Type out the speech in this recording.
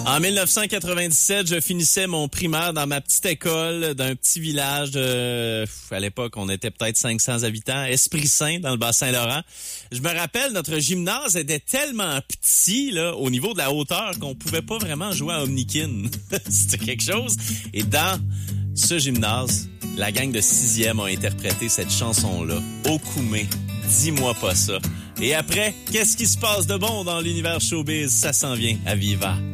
En 1997, je finissais mon primaire dans ma petite école d'un petit village de... À l'époque, on était peut-être 500 habitants, Esprit-Saint, dans le Bas-Saint-Laurent. Je me rappelle, notre gymnase était tellement petit là, au niveau de la hauteur qu'on pouvait pas vraiment jouer à Omnikin. C'était quelque chose. Et dans ce gymnase, la gang de 6e a interprété cette chanson-là. Okoumé, dis-moi pas ça. Et après, qu'est-ce qui se passe de bon dans l'univers showbiz? Ça s'en vient à Viva.